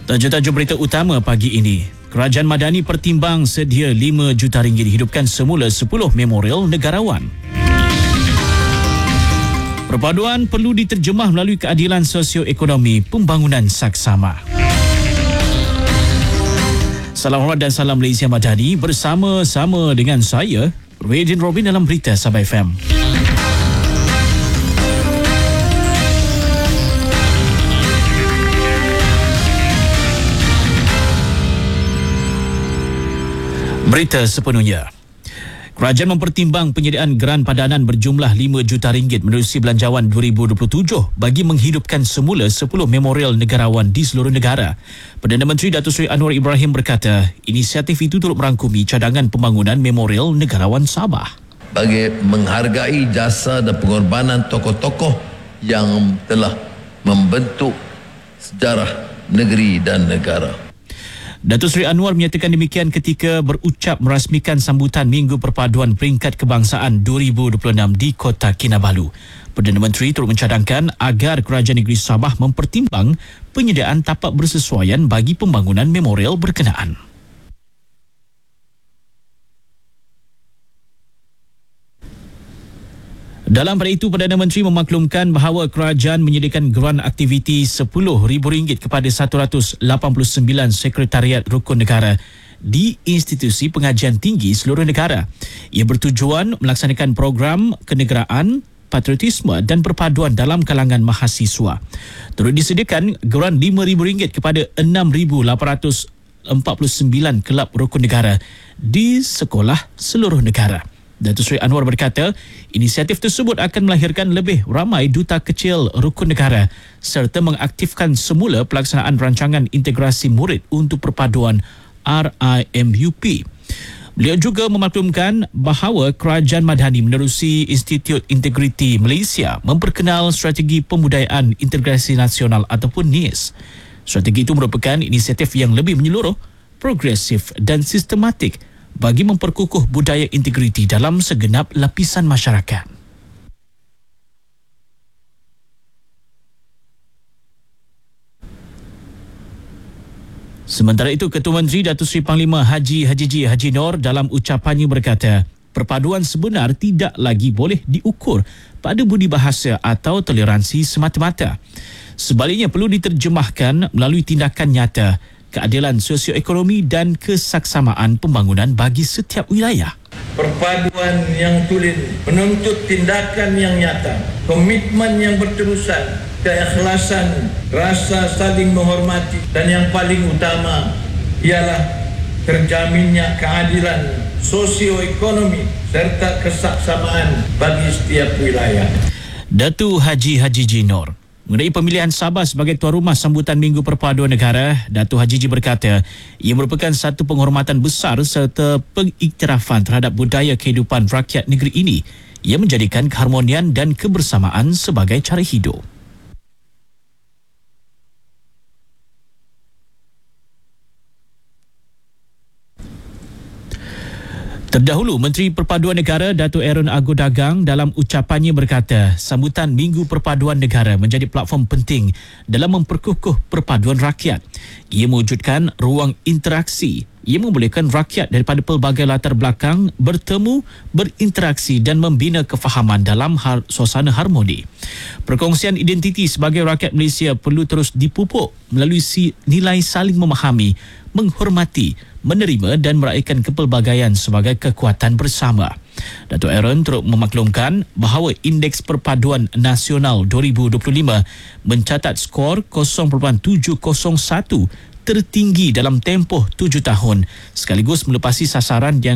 Tajuk-tajuk berita utama pagi ini. Kerajaan Madani pertimbang sedia RM5 juta dihidupkan semula 10 memorial negarawan. Perpaduan perlu diterjemah melalui keadilan sosio-ekonomi pembangunan saksama. Salam hormat dan salam Malaysia Madani bersama-sama dengan saya, Radin Robin dalam Berita Sabah FM. Berita sepenuhnya. Kerajaan mempertimbang penyediaan geran padanan berjumlah RM5 juta menerusi Belanjawan 2027 bagi menghidupkan semula 10 memorial negarawan di seluruh negara. Perdana Menteri Datuk Seri Anwar Ibrahim berkata, inisiatif itu turut merangkumi cadangan pembangunan memorial negarawan Sabah. Bagi menghargai jasa dan pengorbanan tokoh-tokoh yang telah membentuk sejarah negeri dan negara. Datuk Seri Anwar menyatakan demikian ketika berucap merasmikan sambutan Minggu Perpaduan Peringkat Kebangsaan 2026 di Kota Kinabalu. Perdana Menteri turut mencadangkan agar Kerajaan Negeri Sabah mempertimbang penyediaan tapak bersesuaian bagi pembangunan memorial berkenaan. Dalam pada itu, Perdana Menteri memaklumkan bahawa kerajaan menyediakan geran aktiviti RM10,000 kepada 189 Sekretariat Rukun Negara di institusi pengajian tinggi seluruh negara. Ia bertujuan melaksanakan program kenegaraan, patriotisme dan perpaduan dalam kalangan mahasiswa. Turut disediakan geran RM5,000 kepada 6,849 kelab rukun negara di sekolah seluruh negara. Datuk Seri Anwar berkata, inisiatif tersebut akan melahirkan lebih ramai duta kecil rukun negara serta mengaktifkan semula pelaksanaan rancangan integrasi murid untuk perpaduan RIMUP. Beliau juga memaklumkan bahawa Kerajaan Madani menerusi Institut Integriti Malaysia memperkenal strategi pembudayaan integrasi nasional ataupun NIS. Strategi itu merupakan inisiatif yang lebih menyeluruh, progresif dan sistematik bagi memperkukuh budaya integriti dalam segenap lapisan masyarakat. Sementara itu, Ketua Menteri Datuk Seri Panglima Haji Nur dalam ucapannya berkata, perpaduan sebenar tidak lagi boleh diukur pada budi bahasa atau toleransi semata-mata. Sebaliknya perlu diterjemahkan melalui tindakan nyata, keadilan sosioekonomi dan kesaksamaan pembangunan bagi setiap wilayah. Perpaduan yang tulen menuntut tindakan yang nyata, komitmen yang berterusan, keikhlasan, rasa saling menghormati dan yang paling utama ialah terjaminnya keadilan sosioekonomi serta kesaksamaan bagi setiap wilayah. Datuk Haji Nur. Mengenai pemilihan Sabah sebagai tuan rumah sambutan Minggu Perpaduan Negara, Datuk Haji berkata, ia merupakan satu penghormatan besar serta pengiktirafan terhadap budaya kehidupan rakyat negeri ini. Ia menjadikan keharmonian dan kebersamaan sebagai cara hidup. Terdahulu, Menteri Perpaduan Negara Datuk Aaron Agu Dagang dalam ucapannya berkata, sambutan Minggu Perpaduan Negara menjadi platform penting dalam memperkukuh perpaduan rakyat. Ia mewujudkan ruang interaksi. Ia membolehkan rakyat daripada pelbagai latar belakang bertemu, berinteraksi dan membina kefahaman dalam suasana harmoni. Perkongsian identiti sebagai rakyat Malaysia perlu terus dipupuk melalui nilai saling memahami, menghormati, menerima dan meraihkan kepelbagaian sebagai kekuatan bersama. Datuk Aaron turut memaklumkan bahawa Indeks Perpaduan Nasional 2025 mencatat skor 0.701 tertinggi dalam tempoh 7 tahun sekaligus melepasi sasaran yang